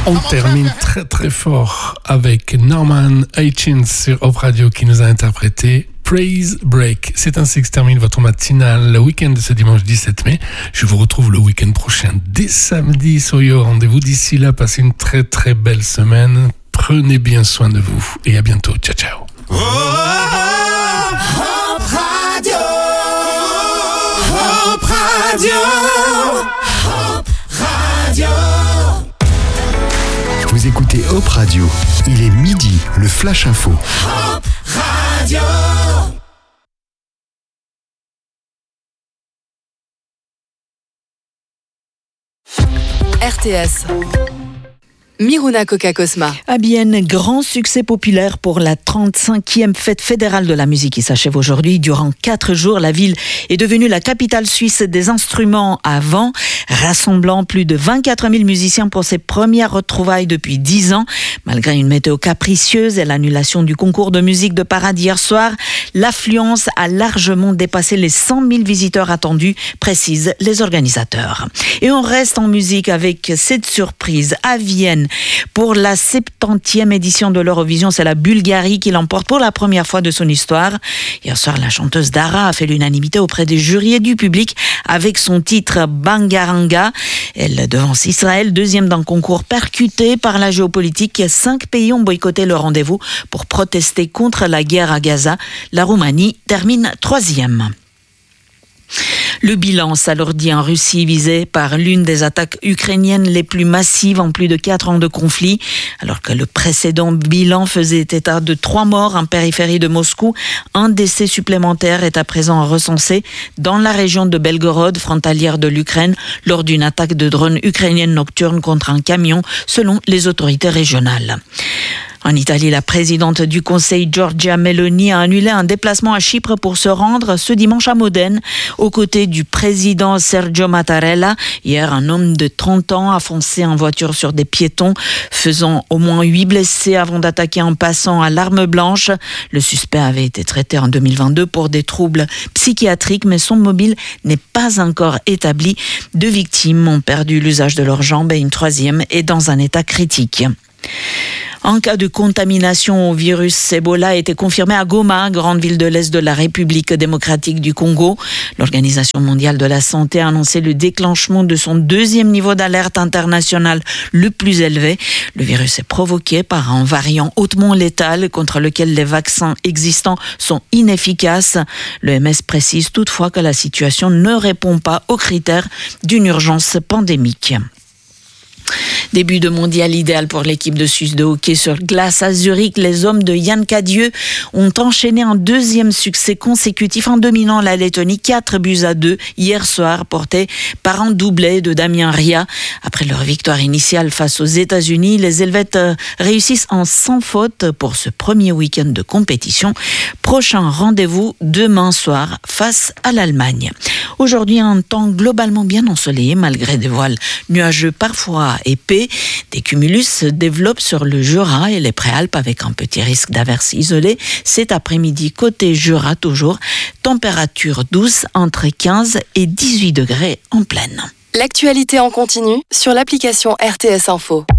On termine très très fort avec Norman Hutchins sur Hope Radio qui nous a interprété Praise Break. C'est ainsi que se termine votre matinale, le week-end de ce dimanche 17 mai. Je vous retrouve le week-end prochain, dès samedi. Soyez au rendez-vous. D'ici là, passez une très très belle semaine. Prenez bien soin de vous et à bientôt. Ciao, ciao. Hope Radio. Hope Radio. Hope Radio. Vous écoutez Hope Radio. Il est midi, le Flash Info. Hope Radio. RTS. Miruna Coca-Cosma. À Bienne, grand succès populaire pour la 35e fête fédérale de la musique qui s'achève aujourd'hui. Durant 4 jours, la ville est devenue la capitale suisse des instruments à vent, rassemblant plus de 24 000 musiciens pour ses premières retrouvailles depuis 10 ans. Malgré une météo capricieuse et l'annulation du concours de musique de Parade hier soir, l'affluence a largement dépassé les 100 000 visiteurs attendus, précisent les organisateurs. Et on reste en musique avec cette surprise à Vienne. Pour la 70e édition de l'Eurovision, c'est la Bulgarie qui l'emporte pour la première fois de son histoire. Hier soir, la chanteuse Dara a fait l'unanimité auprès des jurys et du public avec son titre Bangaranga. Elle devance Israël, deuxième d'un concours percuté par la géopolitique. 5 pays ont boycotté le rendez-vous pour protester contre la guerre à Gaza. La Roumanie termine 3e. Le bilan s'alourdit en Russie, visée par l'une des attaques ukrainiennes les plus massives en plus de 4 ans de conflit. Alors que le précédent bilan faisait état de 3 morts en périphérie de Moscou, un décès supplémentaire est à présent recensé dans la région de Belgorod, frontalière de l'Ukraine, lors d'une attaque de drone ukrainienne nocturne contre un camion, selon les autorités régionales. En Italie, la présidente du Conseil, Giorgia Meloni, a annulé un déplacement à Chypre pour se rendre ce dimanche à Modène, aux côtés du président Sergio Mattarella. Hier, un homme de 30 ans a foncé en voiture sur des piétons, faisant au moins 8 blessés avant d'attaquer en passant à l'arme blanche. Le suspect avait été traité en 2022 pour des troubles psychiatriques, mais son mobile n'est pas encore établi. 2 victimes ont perdu l'usage de leurs jambes et une 3e est dans un état critique. Un cas de contamination au virus Ebola a été confirmé à Goma, grande ville de l'Est de la République démocratique du Congo. L'Organisation mondiale de la santé a annoncé le déclenchement de son 2e niveau d'alerte internationale le plus élevé. Le virus est provoqué par un variant hautement létal contre lequel les vaccins existants sont inefficaces. L'OMS précise toutefois que la situation ne répond pas aux critères d'une urgence pandémique. Début de mondial idéal pour l'équipe de Suisse de hockey sur glace à Zurich. Les hommes de Yann Cadieux ont enchaîné un 2e succès consécutif en dominant la Lettonie 4-2 hier soir, porté par un doublé de Damien Ria. Après leur victoire initiale face aux États-Unis, les Helvètes réussissent en sans faute pour ce premier week-end de compétition. Prochain rendez-vous demain soir face à l'Allemagne. Aujourd'hui, un temps globalement bien ensoleillé malgré des voiles nuageux parfois épais. Des cumulus se développent sur le Jura et les Préalpes avec un petit risque d'averses isolées. Cet après-midi, côté Jura toujours, température douce entre 15 et 18 degrés en plaine. L'actualité en continu sur l'application RTS Info.